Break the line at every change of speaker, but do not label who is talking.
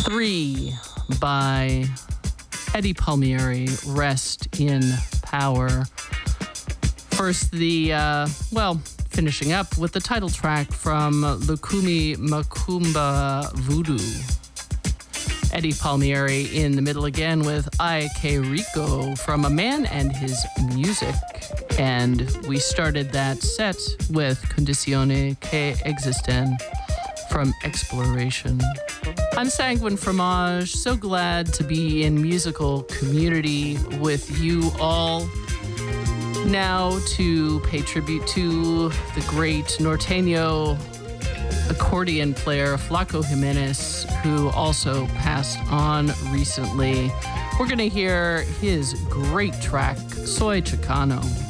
3 by Eddie Palmieri, Rest in Power. First, finishing up with the title track from Lukumi Macumba Voodoo. Eddie Palmieri in the middle again with Ai Que Rico from A Man and His Music. And we started that set with Condizione Che Existen from Exploration. I'm Sanguine Fromage, so glad to be in musical community with you all. Now to pay tribute to the great norteño accordion player Flaco Jimenez, who also passed on recently. We're going to hear his great track, Soy Chicano.